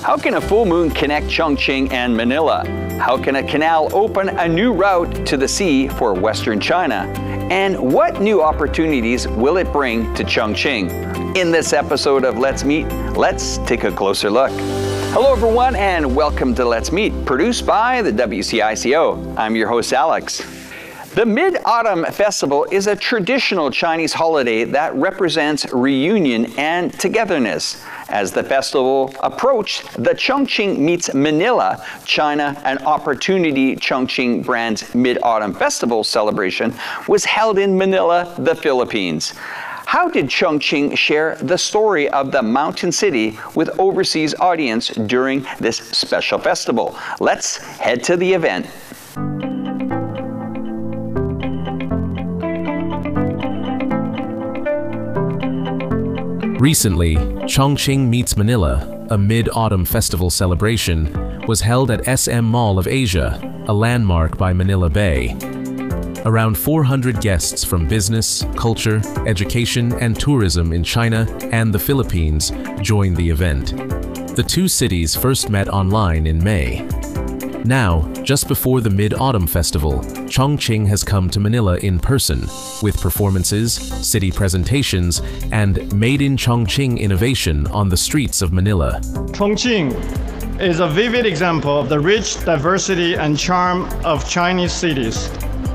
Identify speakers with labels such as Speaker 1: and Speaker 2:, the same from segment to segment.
Speaker 1: How can a full moon connect Chongqing and Manila? How can a canal open a new route to the sea for Western China? And what new opportunities will it bring to Chongqing? In this episode of Let's Meet, let's take a closer look. Hello everyone and welcome to Let's Meet, produced by the WCICO. I'm your host Alex. The Mid-Autumn Festival is a traditional Chinese holiday that represents reunion and togetherness. As the festival approached, the Chongqing Meets Manila, China and Opportunity Chongqing brand's Mid-Autumn Festival celebration was held in Manila, the Philippines. How did Chongqing share the story of the mountain city with overseas audience during this special festival? Let's head to the event.
Speaker 2: Recently, Chongqing Meets Manila, a Mid-Autumn Festival celebration, was held at SM Mall of Asia, a landmark by Manila Bay. Around 400 guests from business, culture, education, and tourism in China and the Philippines joined the event. The two cities first met online in May. Now, just before the Mid-Autumn Festival, Chongqing has come to Manila in person, with performances, city presentations, and Made in Chongqing innovation on the streets of Manila.
Speaker 3: Chongqing is a vivid example of the rich diversity and charm of Chinese cities.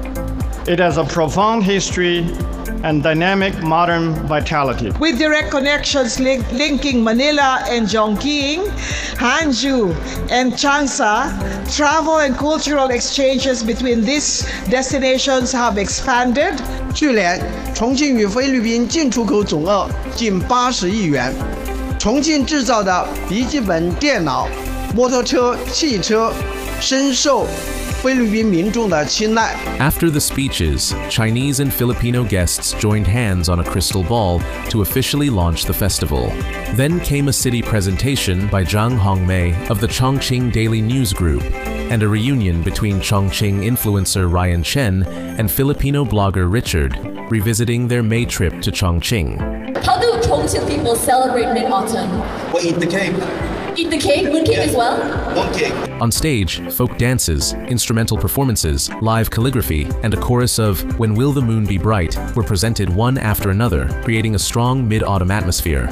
Speaker 3: It has a profound history and dynamic modern vitality.
Speaker 4: With direct connections linking Manila and Chongqing, Hangzhou and Changsha, travel and cultural exchanges between these destinations have expanded.
Speaker 5: 去年，重庆与菲律宾进出口总额近80亿元。重庆制造的笔记本电脑、摩托车、汽车深受菲律宾民众的青睐。
Speaker 2: After the speeches, Chinese and Filipino guests joined hands on a crystal ball to officially launch the festival. Then came a city presentation by Zhang Hongmei of the Chongqing Daily News Group, and a reunion between Chongqing influencer Ryan Chen and Filipino blogger Richard, revisiting their May trip to Chongqing.
Speaker 6: How do Chongqing people celebrate Mid-Autumn?
Speaker 7: We eat the cake.
Speaker 6: Eat the cake? Moon cake as well?
Speaker 7: One cake.
Speaker 2: On stage, folk dances, instrumental performances, live calligraphy, and a chorus of "When Will the Moon Be Bright" were presented one after another, creating a strong mid-autumn atmosphere.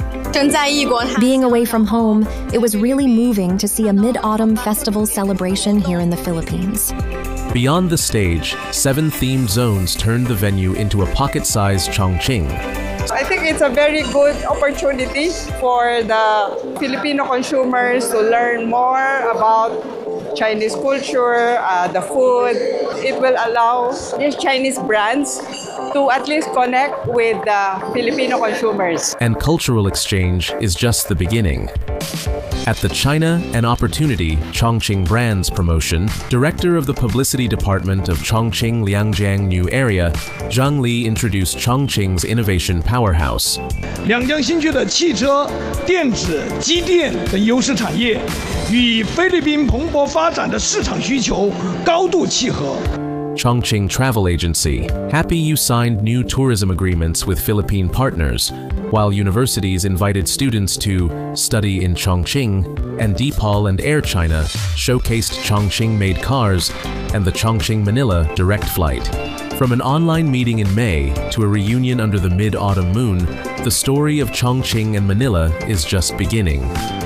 Speaker 8: Being away from home, it was really moving to see a Mid-Autumn Festival celebration here in the Philippines.
Speaker 2: Beyond the stage, 7 themed zones turned the venue into a pocket-sized Chongqing.
Speaker 9: I think it's a very good opportunity for the Filipino consumers to learn more about Chinese culture, the food. It will allow these Chinese brands to at least connect with the Filipino consumers.
Speaker 2: And cultural exchange is just the beginning. At the China and Opportunity Chongqing Brands promotion, Director of the Publicity Department of Chongqing Liangjiang New Area, Zhang Li introduced Chongqing's innovation powerhouse.
Speaker 10: 两江新区的汽车、电子、机电等优势产业，与菲律宾蓬勃发展的市场需求高度契合。
Speaker 2: Chongqing Travel Agency, happy you signed new tourism agreements with Philippine partners, while universities invited students to study in Chongqing, and DePaul and Air China showcased Chongqing-made cars and the Chongqing-Manila direct flight. From an online meeting in May to a reunion under the mid-autumn moon, the story of Chongqing and Manila is just beginning.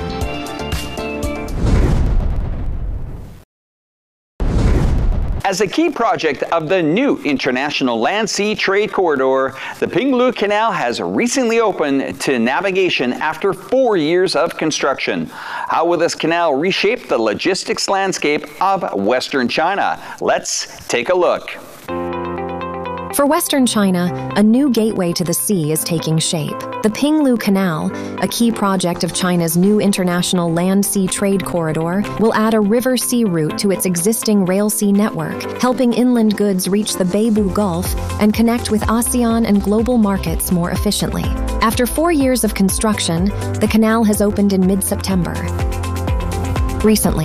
Speaker 1: As a key project of the new International Land-Sea Trade Corridor, the Pinglu Canal has recently opened to navigation after 4 years of construction. How will this canal reshape the logistics landscape of Western China? Let's take a look.
Speaker 8: For Western China, a new gateway to the sea is taking shape. The Pinglu Canal, a key project of China's new international land-sea trade corridor, will add a river-sea route to its existing rail-sea network, helping inland goods reach the Beibu Gulf and connect with ASEAN and global markets more efficiently. After 4 years of construction, the canal has opened in mid-September. Recently,